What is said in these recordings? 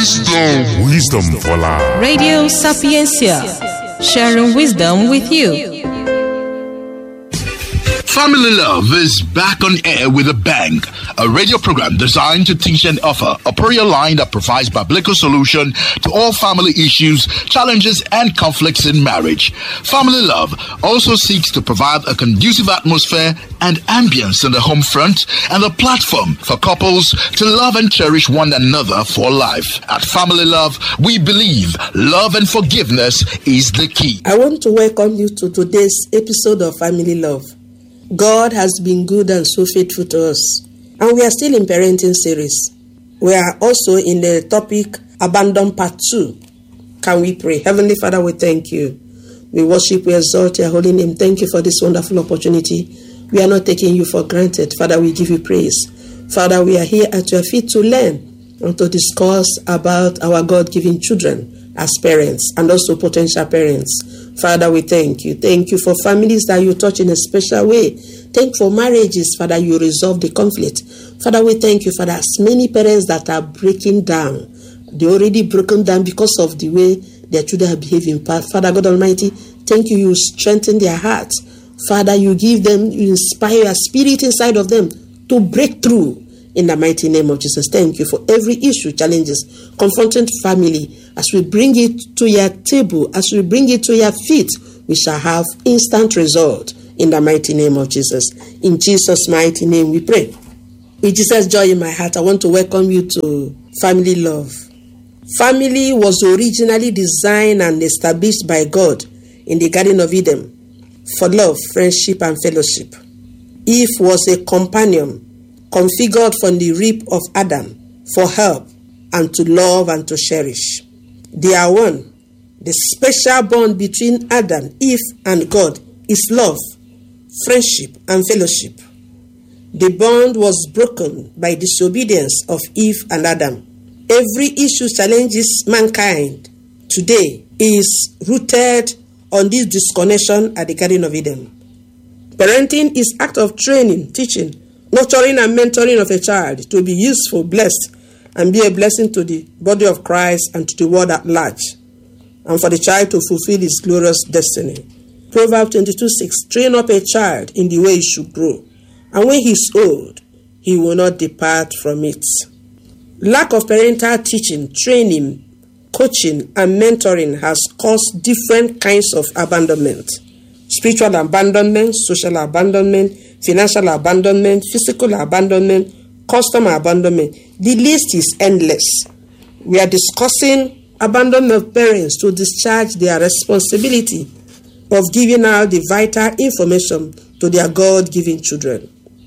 Wisdom for life. Radio Sapiencia, sharing wisdom with you. Family Love is back on air with a bang. A radio program designed to teach and offer a prayer line that provides biblical solution to all family issues, challenges, and conflicts in marriage. Family Love also seeks to provide a conducive atmosphere and ambience in the home front and a platform for couples to love and cherish one another for life. At Family Love, we believe love and forgiveness is the key. I want to welcome you to today's episode of Family Love. God has been good and so faithful to us. And we are still in parenting series. We are also in the topic Abandon Part 2. Can we pray? Heavenly Father, we thank you. We worship, we exalt your holy name. Thank you for this wonderful opportunity. We are not taking you for granted. Father, we give you praise. Father, we are here at your feet to learn and to discuss about our God-given children as parents and also potential parents. Father, we thank you. Thank you for families that you touch in a special way. Thank you for marriages, Father, you resolve the conflict. Father, we thank you for as many parents that are breaking down. They already broken down because of the way their children are behaving. Father God Almighty, thank you. You strengthen their hearts. Father, you give them, you inspire your spirit inside of them to break through in the mighty name of Jesus. Thank you for every issue, challenges, confronting family. As we bring it to your table, as we bring it to your feet, we shall have instant result in the mighty name of Jesus. In Jesus' mighty name we pray. With Jesus' joy in my heart, I want to welcome you to Family Love. Family was originally designed and established by God in the Garden of Eden for love, friendship, and fellowship. Eve was a companion configured from the rib of Adam for help and to love and to cherish. They are one. The special bond between Adam, Eve, and God is love, friendship, and fellowship. The bond was broken by disobedience of Eve and Adam. Every issue challenges mankind today is rooted on this disconnection at the Garden of Eden. Parenting is act of training, teaching, nurturing and mentoring of a child to be useful, blessed, and be a blessing to the body of Christ and to the world at large, and for the child to fulfill his glorious destiny. Proverbs 22:6, train up a child in the way he should grow, and when he is old, he will not depart from it. Lack of parental teaching, training, coaching, and mentoring has caused different kinds of abandonment. Spiritual abandonment, social abandonment, financial abandonment, physical abandonment, customer abandonment. The list is endless. We are discussing abandonment of parents to discharge their responsibility of giving out the vital information to their God-given children.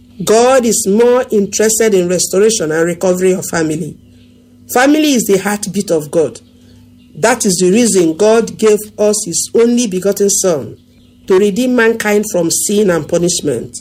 God is more interested in restoration and recovery of family. Family is the heartbeat of God. That is the reason God gave us his only begotten Son to redeem mankind from sin and punishment.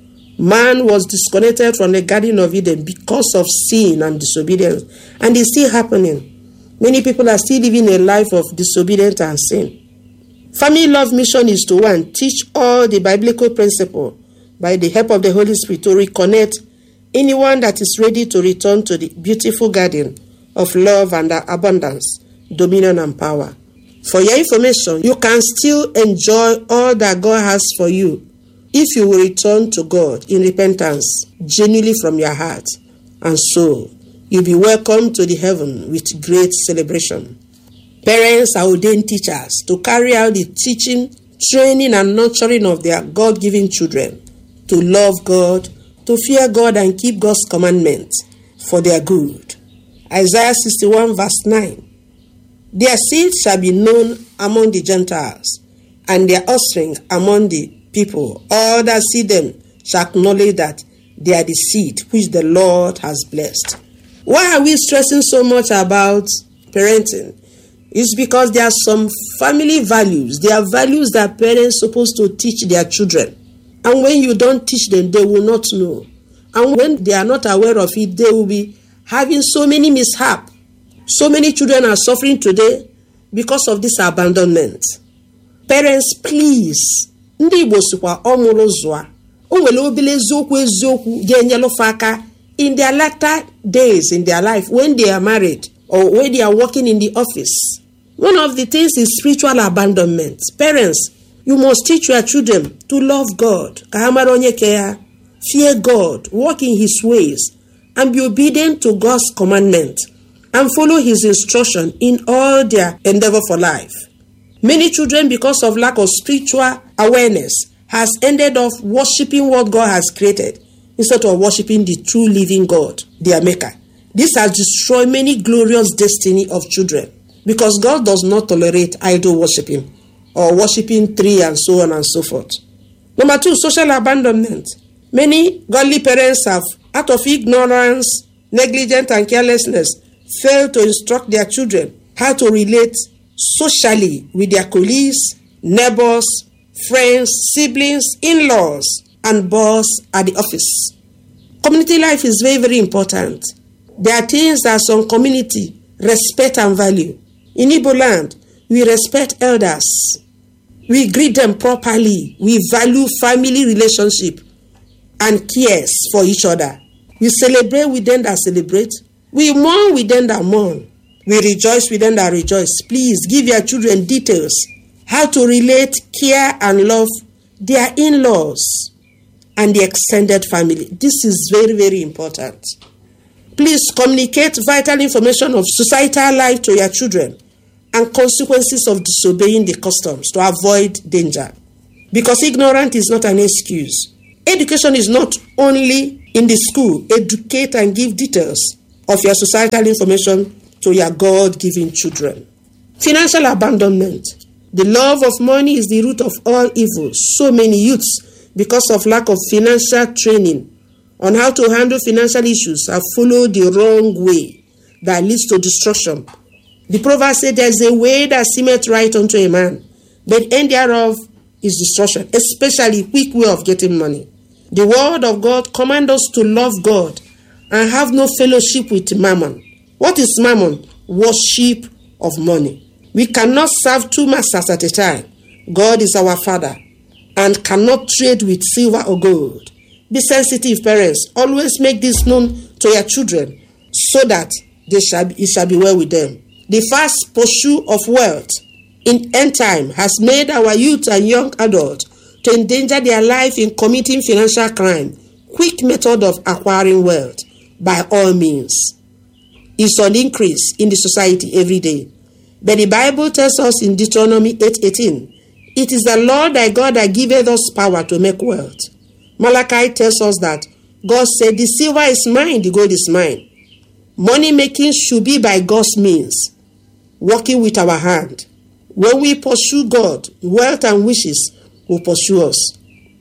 Man was disconnected from the Garden of Eden because of sin and disobedience, and it's still happening. Many people are still living a life of disobedience and sin. Family Love mission is to 1. Teach all the biblical principles by the help of the Holy Spirit to reconnect anyone that is ready to return to the beautiful garden of love and abundance, dominion and power. For your information, you can still enjoy all that God has for you if you will return to God in repentance, genuinely from your heart, and so you'll be welcomed to the heaven with great celebration. Parents are ordained teachers to carry out the teaching, training, and nurturing of their God-given children to love God, to fear God, and keep God's commandments for their good. Isaiah 61 verse 9. Their seed shall be known among the Gentiles, and their offspring among the people. All that see them shall acknowledge that they are the seed which the Lord has blessed. Why are we stressing so much about parenting? It's because there are some family values. There are values that parents are supposed to teach their children. And when you don't teach them, they will not know. And when they are not aware of it, they will be having so many mishaps. So many children are suffering today because of this abandonment. Parents, please. Ndị Igbo sikwa ọmụrụ zụa. O nwere obele eziokwu ga-enyelu fa aka in their latter days in their life when they are married or when they are working in the office. One of the things is spiritual abandonment. Parents, you must teach your children to love God, fear God, walk in His ways, and be obedient to God's commandment, and follow His instruction in all their endeavor for life. Many children, because of lack of spiritual awareness, has ended up worshiping what God has created instead of worshiping the true living God, their maker. This has destroyed many glorious destiny of children, because God does not tolerate idol worshiping or worshiping tree and so on and so forth. Number 2, social abandonment. Many godly parents have, out of ignorance, negligence, and carelessness, failed to instruct their children how to relate socially with their colleagues, neighbors, friends, siblings, in-laws, and boss at the office. Community life is very, very important. There are things that some community respect and value. In Igbo land, we respect elders. We greet them properly. We value family relationship and cares for each other. We celebrate with them that celebrate. We mourn with them that mourn. We rejoice with them that rejoice. Please give your children details how to relate, care, and love their in-laws and the extended family. This is very, very important. Please communicate vital information of societal life to your children and consequences of disobeying the customs to avoid danger. Because ignorance is not an excuse. Education is not only in the school. Educate and give details of your societal information to your God-given children. Financial abandonment. The love of money is the root of all evil. So many youths, because of lack of financial training on how to handle financial issues, have followed the wrong way that leads to destruction. The proverb said, there is a way that seemeth right unto a man, but the end thereof is destruction, especially quick way of getting money. The word of God commands us to love God and have no fellowship with mammon. What is mammon? Worship of money. We cannot serve two masters at a time. God is our Father and cannot trade with silver or gold. Be sensitive, parents. Always make this known to your children so that it shall be well with them. The fast pursuit of wealth in end time has made our youth and young adults to endanger their life in committing financial crime. Quick method of acquiring wealth, by all means, is on increase in the society every day. But the Bible tells us in Deuteronomy 8:18, it is the Lord thy God that giveth us power to make wealth. Malachi tells us that God said, the silver is mine, the gold is mine. Money making should be by God's means, working with our hand. When we pursue God, wealth and wishes will pursue us.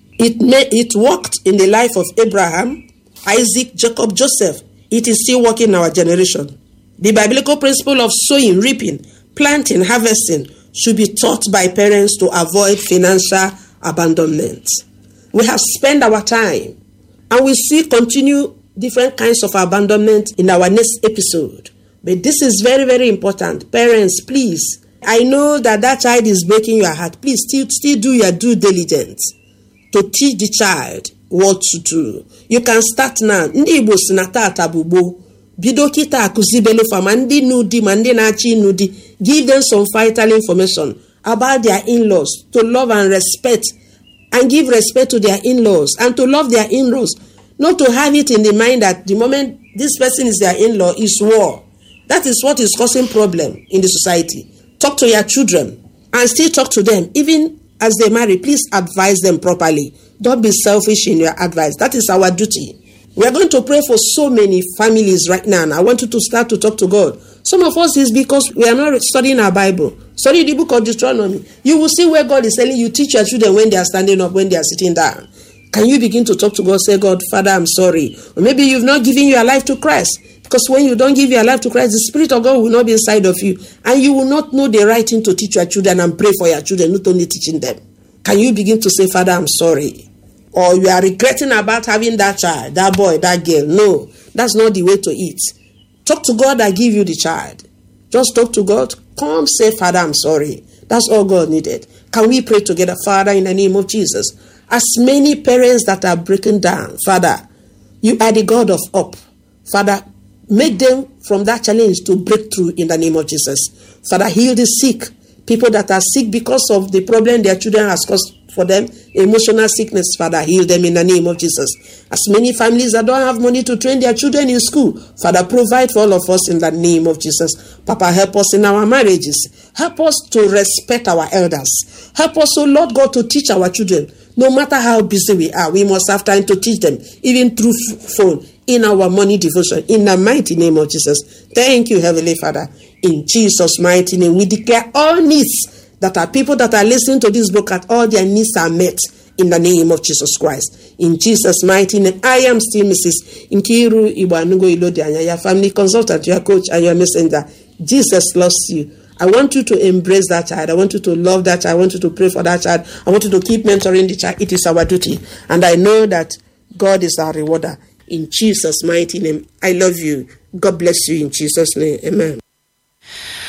It worked in the life of Abraham, Isaac, Jacob, Joseph. It is still working in our generation. The biblical principle of sowing, reaping, planting, harvesting should be taught by parents to avoid financial abandonment. We have spent our time and we see continue different kinds of abandonment in our next episode. But this is very, very important. Parents, please, I know that child is breaking your heart. Please still do your due diligence to teach the child what to do. You can start now. Ndị Igbo si na tata bugbo. Bido kita akuzibelo fama ndị nudi ma ndị na-achị nudi. Give them some vital information about their in-laws, to love and respect, and give respect to their in-laws, and to love their in-laws. Not to have it in the mind that the moment this person is their in-law is war. That is what is causing problem in the society. Talk to your children and still talk to them. Even as they marry, please advise them properly. Don't be selfish in your advice. That is our duty. We are going to pray for so many families right now. And I want you to start to talk to God. Some of us is because we are not studying our Bible. Study the book of Deuteronomy. You will see where God is telling you, teach your children when they are standing up, when they are sitting down. Can you begin to talk to God? Say, God, Father, I'm sorry. Or maybe you've not given your life to Christ. Because when you don't give your life to Christ, the Spirit of God will not be inside of you. And you will not know the right thing to teach your children and pray for your children, not only teaching them. Can you begin to say, Father, I'm sorry? Or you are regretting about having that child, that boy, that girl. No, that's not the way to eat. Talk to God that give you the child. Just talk to God. Come say, Father, I'm sorry. That's all God needed. Can we pray together? Father, in the name of Jesus, as many parents that are breaking down, Father, you are the God of hope. Father, make them from that challenge to break through in the name of Jesus. Father, heal the sick, people that are sick because of the problem their children has caused for them, emotional sickness. Father, heal them in the name of Jesus. As many families that don't have money to train their children in school, Father, provide for all of us in the name of Jesus. Papa, help us in our marriages. Help us to respect our elders. Help us, oh Lord God, to teach our children. No matter how busy we are, we must have time to teach them, even through phone, in our morning devotion, in the mighty name of Jesus. Thank you, Heavenly Father. In Jesus' mighty name, we declare all needs that are people that are listening to this broadcast, all their needs are met in the name of Jesus Christ. In Jesus' mighty name, I am still Mrs. Nkiru Iwanugo Ilodianya, your family consultant, your coach, and your messenger. Jesus loves you. I want you to embrace that child. I want you to love that child. I want you to pray for that child. I want you to keep mentoring the child. It is our duty. And I know that God is our rewarder. In Jesus' mighty name, I love you. God bless you in Jesus' name. Amen.